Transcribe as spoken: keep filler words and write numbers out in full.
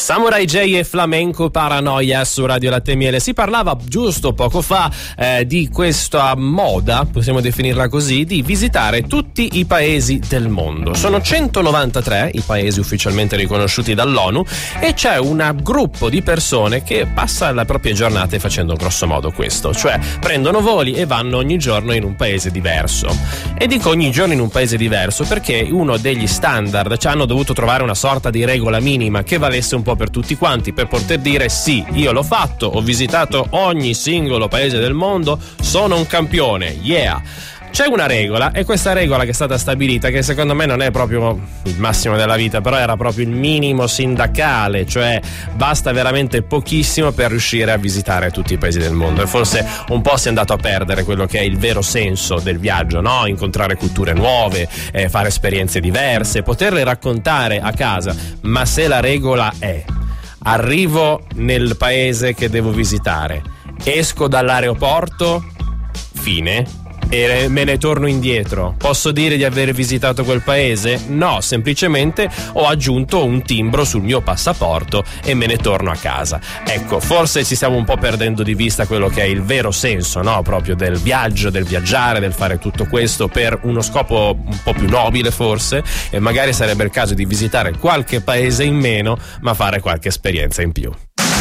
Samurai J e Flamenco Paranoia su Radio Latte e Miele. Si parlava giusto poco fa eh, di questa moda, possiamo definirla così, di visitare tutti i paesi del mondo. Sono centonovantatré i paesi ufficialmente riconosciuti dall'ONU e c'è un gruppo di persone che passa le proprie giornate facendo grosso modo questo, cioè prendono voli e vanno ogni giorno in un paese diverso. E dico ogni giorno in un paese diverso perché uno degli standard, cioè hanno dovuto trovare una sorta di regola minima che valesse un po' per tutti quanti, per poter dire sì, io l'ho fatto, ho visitato ogni singolo paese del mondo, sono un campione, yeah. C'è una regola, e questa regola che è stata stabilita, che secondo me non è proprio il massimo della vita, però era proprio il minimo sindacale, cioè basta veramente pochissimo per riuscire a visitare tutti i paesi del mondo. E forse un po' si è andato a perdere quello che è il vero senso del viaggio, no? Incontrare culture nuove, eh, fare esperienze diverse, poterle raccontare a casa. Ma se la regola è: arrivo nel paese che devo visitare, esco dall'aeroporto, fine, e me ne torno indietro, posso dire di aver visitato quel paese? No, semplicemente ho aggiunto un timbro sul mio passaporto e me ne torno a casa. Ecco, forse ci stiamo un po' perdendo di vista quello che è il vero senso, no? Proprio del viaggio, del viaggiare, del fare tutto questo per uno scopo un po' più nobile forse, e magari sarebbe il caso di visitare qualche paese in meno ma fare qualche esperienza in più.